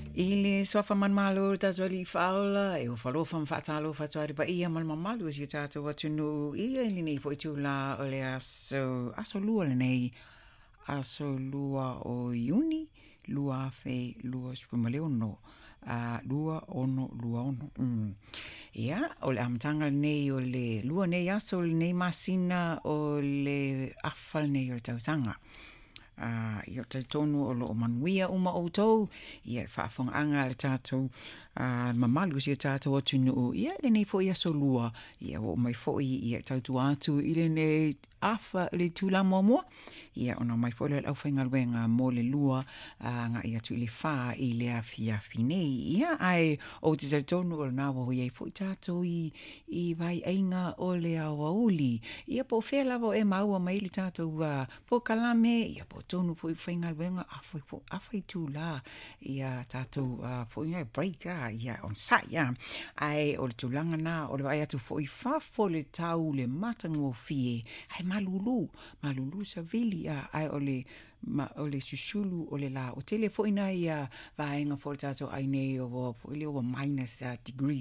Ile sofa man malo tato li faula e o falo fam fatalo fatwari pa ia man mamalu si tato watu no ia ni nei foi tu la ole aso lua le nei aso lua o iuni lua fe lua spumaleo no lua ono ia o le amtanga nei o le lua nei aso le nei masina o le afal nei o tautanga ia te tonu o lo manuia uma o tau, ia whaafong anga le tātou mamalu si tātou atu nuu, ia le nei fo ia solua, ia o mai fo ia tautu atu, ile nei afa le tula moa, ia ona mai fo le au whainga luenga mo le lua, nga ia tu le wha i le a fiafi nei, ia ai o te tonu o le nawa o iei fo i tātou i vai ainga o le awauli, ia po whea lava e maua mai le tātou po kalame, ia po tonu po i whainga luenga awhai tū la ia tātou po i break ia on site ai o le tūlanga nā o le vai atu po i whafo le tau le matango fie ai malulu sa vili ai o le susulu o le la o tele fo ina ia vaenga fo le tātou ai nei o le o minus degree